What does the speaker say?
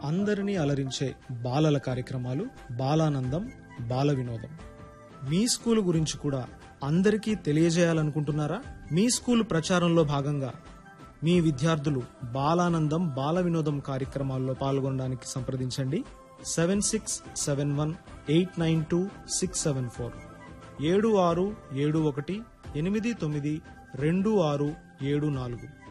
అందరినీ అలరించే బాలల కార్యక్రమాలు బాలానందం బాల వినోదం. మీ స్కూల్ గురించి కూడా అందరికీ తెలియజేయాలనుకుంటున్నారా? మీ స్కూల్ ప్రచారంలో భాగంగా మీ విద్యార్థులు బాలానందం బాల వినోదం కార్యక్రమాల్లో పాల్గొనడానికి సంప్రదించండి. 7671892674 7671892674.